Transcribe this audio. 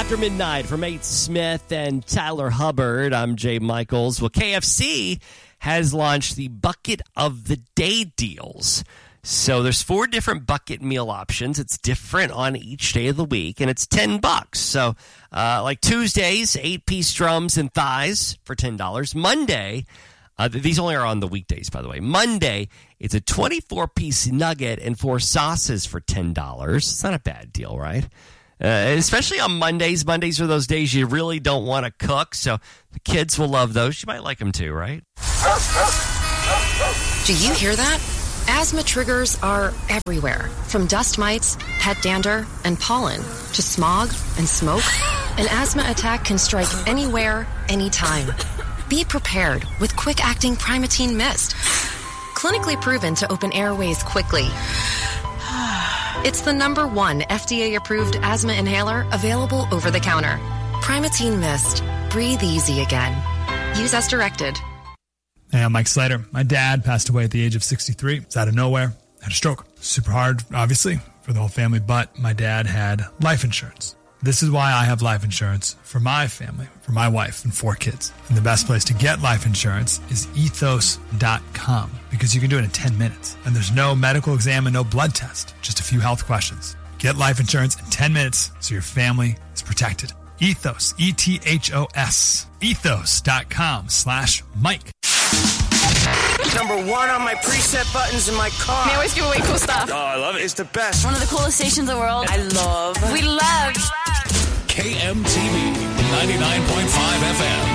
After Midnight from 8 Smith and Tyler Hubbard. I'm Jay Michaels. Well, KFC has launched the Bucket of the Day deals. So there's 4 different bucket meal options. It's different on each day of the week, and it's $10. So like Tuesdays, 8-piece drums and thighs for $10. Monday, these only are on the weekdays, by the way. Monday, it's a 24-piece nugget and 4 sauces for $10. It's not a bad deal, right? Especially on Mondays. Mondays are those days you really don't want to cook, so the kids will love those. You might like them too, right? Do you hear that? Asthma triggers are everywhere, from dust mites, pet dander, and pollen, to smog and smoke. An asthma attack can strike anywhere, anytime. Be prepared with quick-acting Primatene Mist. Clinically proven to open airways quickly. It's the #1 FDA-approved asthma inhaler available over the counter. Primatene Mist. Breathe easy again. Use as directed. Hey, I'm Mike Slater. My dad passed away at the age of 63. It's out of nowhere. Had a stroke. Super hard, obviously, for the whole family, but my dad had life insurance. This is why I have life insurance for my family, for my wife and 4 kids. And the best place to get life insurance is ethos.com, because you can do it in 10 minutes. And there's no medical exam and no blood test, just a few health questions. Get life insurance in 10 minutes so your family is protected. Ethos, E-T-H-O-S, ethos.com/Mike. #1 on my preset buttons in my car. They always give away cool stuff. Oh, I love it. It's the best. One of the coolest stations in the world. We love. KMTV 99.5 FM.